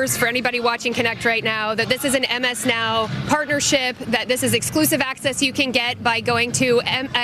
remembers, for anybody watching Connect right now, that this is an MS Now partnership, that this is exclusive access you can get by going to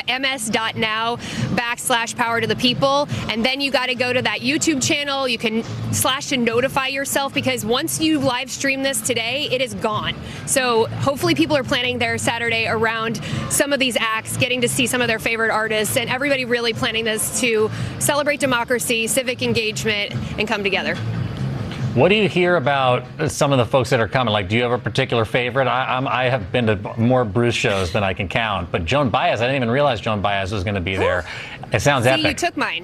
ms.now/power to the people. And then you got to go to that YouTube channel. You can / to notify yourself, because once you live stream this today, it is gone. So hopefully people are planning their Saturday around some of these acts, getting to see some of their favorite artists, and everybody really planning this to celebrate democracy, civic engagement, and come together. What do you hear about some of the folks that are coming? Like, do you have a particular favorite? I have been to more Bruce shows than I can count, but Joan Baez, I didn't even realize Joan Baez was going to be there. It sounds epic. You took mine.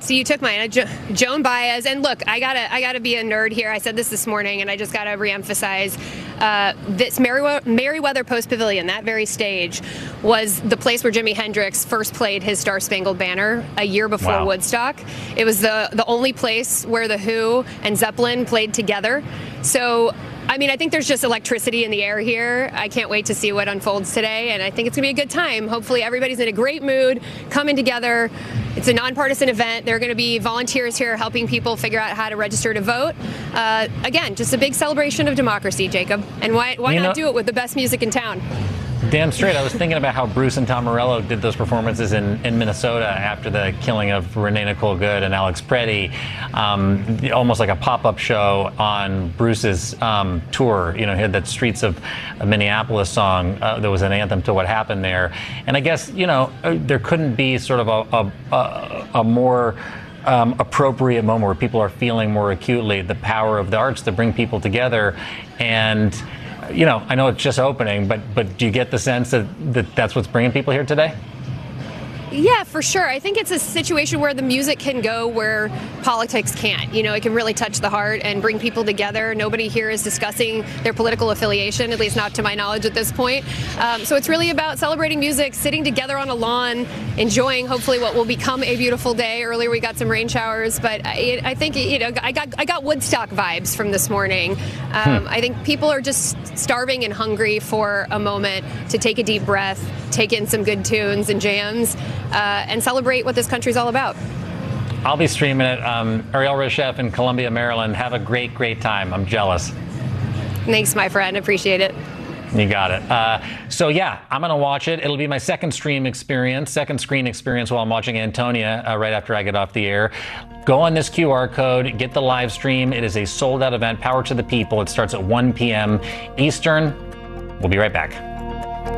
Joan Baez. And look, I gotta be a nerd here. I said this morning, and I just gotta reemphasize this Merriweather Post Pavilion. That very stage was the place where Jimi Hendrix first played his Star Spangled Banner a year before Woodstock. It was the only place where The Who and Zeppelin played together. So, I mean, I think there's just electricity in the air here. I can't wait to see what unfolds today, and I think it's going to be a good time. Hopefully everybody's in a great mood, coming together. It's a nonpartisan event. There are going to be volunteers here helping people figure out how to register to vote. Again, just a big celebration of democracy, Jacob. And why not do it with the best music in town? Damn straight. I was thinking about how Bruce and Tom Morello did those performances in Minnesota after the killing of Renee Nicole Good and Alex Preddy, almost like a pop-up show on Bruce's tour. You know, he had that Streets of Minneapolis song that was an anthem to what happened there. And I guess, you know, there couldn't be sort of a more appropriate moment where people are feeling more acutely the power of the arts to bring people together. And you know, I know it's just opening, but do you get the sense that that's what's bringing people here today? Yeah, for sure. I think it's a situation where the music can go where politics can't. You know, it can really touch the heart and bring people together. Nobody here is discussing their political affiliation, at least not to my knowledge at this point. So it's really about celebrating music, sitting together on a lawn, enjoying hopefully what will become a beautiful day. Earlier we got some rain showers, but I think, you know, I got Woodstock vibes from this morning. I think people are just starving and hungry for a moment to take a deep breath, take in some good tunes and jams, and celebrate what this country's all about. I'll be streaming it. Ariel Reshef in Columbia, Maryland. Have a great time. I'm jealous. Thanks, my friend. Appreciate it. You got it. So yeah, I'm going to watch it. It'll be my second screen experience while I'm watching Antonia right after I get off the air. Go on this QR code, get the live stream. It is a sold-out event, Power to the People. It starts at 1 p.m. Eastern. We'll be right back.